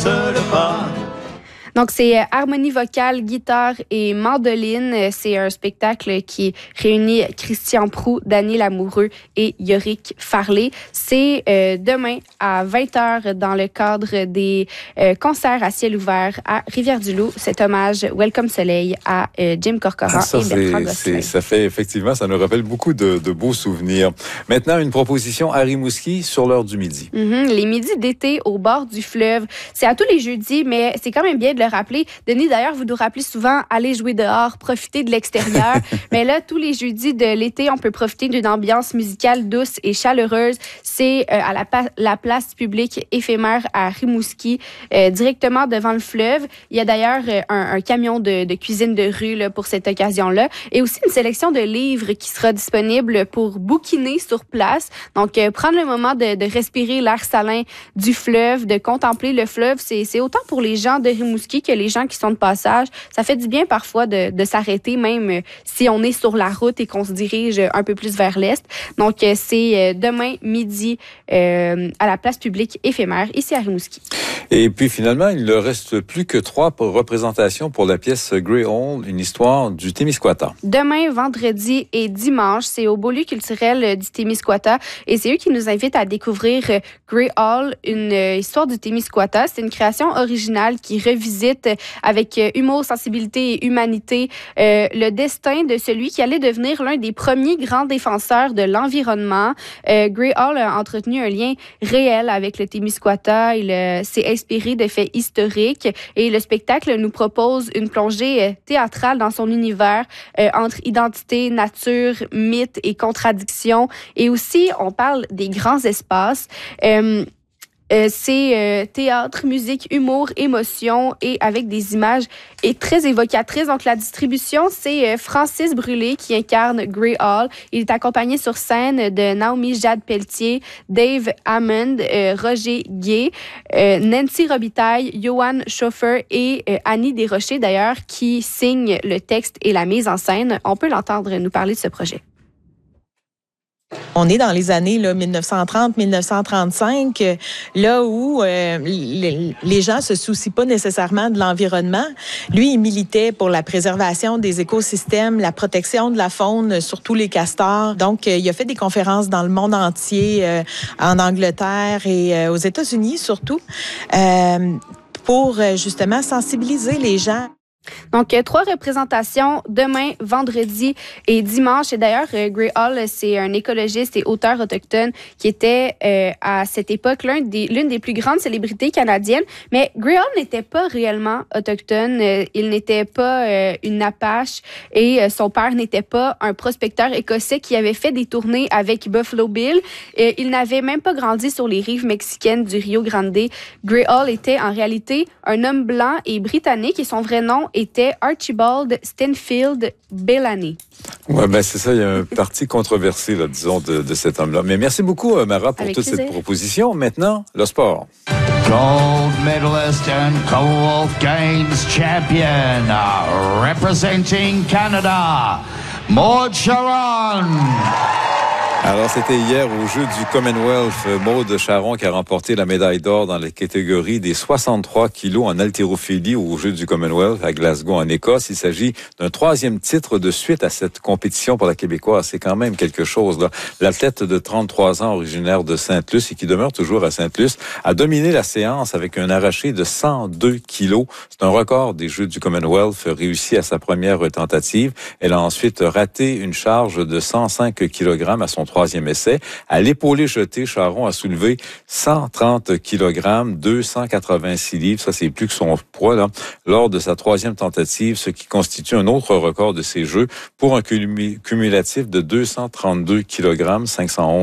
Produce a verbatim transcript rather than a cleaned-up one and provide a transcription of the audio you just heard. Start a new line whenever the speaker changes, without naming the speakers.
le pas.
Donc, c'est harmonie vocale, guitare et mandoline. C'est un spectacle qui réunit Christian Proulx, Dany Lamoureux et Yorick Farley. C'est euh, demain à vingt heures dans le cadre des euh, concerts à ciel ouvert à Rivière-du-Loup. Cet hommage Welcome Soleil à euh, Jim Corcoran ah, ça, et Bertrand Gosselin.
Ça fait effectivement, ça nous rappelle beaucoup de, de beaux souvenirs. Maintenant, une proposition à Rimouski sur l'heure du midi.
Mm-hmm, les midis d'été au bord du fleuve. C'est à tous les jeudis, mais c'est quand même bien de le rappeler. Denis, d'ailleurs, vous nous rappelez souvent aller jouer dehors, profiter de l'extérieur. Mais là, tous les jeudis de l'été, on peut profiter d'une ambiance musicale douce et chaleureuse. C'est euh, à la, pa- la place publique éphémère à Rimouski, euh, directement devant le fleuve. Il y a d'ailleurs euh, un, un camion de, de cuisine de rue là, pour cette occasion-là. Et aussi une sélection de livres qui sera disponible pour bouquiner sur place. Donc, euh, prendre le moment de, de respirer l'air salin du fleuve, de contempler le fleuve, c'est, c'est autant pour les gens de Rimouski que les gens qui sont de passage. Ça fait du bien parfois de, de s'arrêter, même si on est sur la route et qu'on se dirige un peu plus vers l'est. Donc, c'est demain midi euh, à la place publique éphémère, ici à Rimouski.
Et puis finalement, il ne reste plus que trois représentations pour la pièce Grey Hall, une histoire du Témiscouata.
Demain, vendredi et dimanche, c'est au Beau Lieu culturel du Témiscouata et c'est eux qui nous invitent à découvrir Grey Hall, une histoire du Témiscouata. C'est une création originale qui revisite avec humour, sensibilité et humanité euh, le destin de celui qui allait devenir l'un des premiers grands défenseurs de l'environnement. Euh, Grey Hall a entretenu un lien réel avec le Témiscouata. Il euh, s'est inspiré de faits historiques et le spectacle nous propose une plongée euh, théâtrale dans son univers euh, entre identité, nature, mythe et contradiction. Et aussi, on parle des grands espaces. Euh, Euh, c'est euh, théâtre, musique, humour, émotion et avec des images et très évocatrices. Donc, la distribution, c'est euh, Francis Brûlé qui incarne Grey Hall. Il est accompagné sur scène de Naomi Jade Pelletier, Dave Hammond, euh, Roger Gay, euh, Nancy Robitaille, Johan Schoffer et euh, Annie Desrochers, d'ailleurs, qui signe le texte et la mise en scène. On peut l'entendre nous parler de ce projet.
On est dans les années là, dix-neuf cent trente à dix-neuf cent trente-cinq, là où euh, les, les gens se soucient pas nécessairement de l'environnement. Lui, il militait pour la préservation des écosystèmes, la protection de la faune, surtout les castors. Donc, euh, il a fait des conférences dans le monde entier, euh, en Angleterre et euh, aux États-Unis surtout, euh, pour euh, justement sensibiliser les gens.
Donc, euh, trois représentations demain, vendredi et dimanche. Et d'ailleurs, euh, Grey Hall, c'est un écologiste et auteur autochtone qui était euh, à cette époque l'un des, l'une des plus grandes célébrités canadiennes. Mais Grey Hall n'était pas réellement autochtone. Euh, il n'était pas euh, une Apache et euh, son père n'était pas un prospecteur écossais qui avait fait des tournées avec Buffalo Bill. Euh, il n'avait même pas grandi sur les rives mexicaines du Rio Grande. Grey Hall était en réalité un homme blanc et britannique et son vrai nom était Archibald Stanfield Bellany.
Oui, ben c'est ça, il y a un parti controversé, là, disons, de, de cet homme-là. Mais merci beaucoup, Mara, pour
Avec
toute
plaisir.
cette proposition. Maintenant, le sport.
Gold medalist and Commonwealth Games champion, representing Canada, Maude Charron.
Alors, c'était hier au jeu du Commonwealth, Maude Charron qui a remporté la médaille d'or dans la catégorie des soixante-trois kilos en haltérophilie au jeu du Commonwealth à Glasgow, en Écosse. Il s'agit d'un troisième titre de suite à cette compétition pour la Québécoise. C'est quand même quelque chose, là. L'athlète de trente-trois ans, originaire de Sainte-Luce et qui demeure toujours à Sainte-Luce, a dominé la séance avec un arraché de cent deux kilos. C'est un record des Jeux du Commonwealth réussi à sa première tentative. Elle a ensuite raté une charge de cent cinq kilogrammes à son troisième essai. À l'épaulé jeté, Charron a soulevé cent trente kilogrammes, deux cent quatre-vingt-six livres. Ça, c'est plus que son poids, là, lors de sa troisième tentative, ce qui constitue un autre record de ces Jeux pour un cumulatif de deux cent trente-deux kilogrammes, cinq cent onze